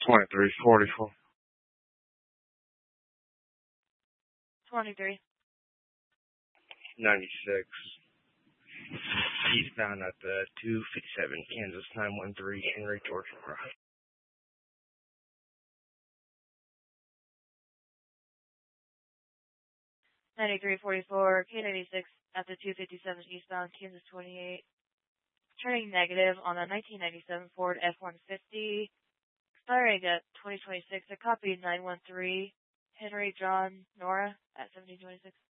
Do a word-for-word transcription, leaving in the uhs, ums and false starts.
twenty-three forty-four. twenty-three. ninety-six. Eastbound at the two fifty-seven, Kansas nine one three, Henry, Georgia. ninety-three forty-four, K ninety-six at the two fifty-seven, eastbound, Kansas twenty-eight. Turning negative on a nineteen ninety-seven Ford F one fifty. Expiring at twenty twenty-six. I copied nine one three, Henry, John, Nora at seventeen twenty-six.